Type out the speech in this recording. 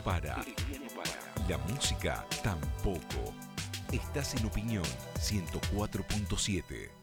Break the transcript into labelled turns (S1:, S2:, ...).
S1: para. La música tampoco. Estás en Opinión 104.7.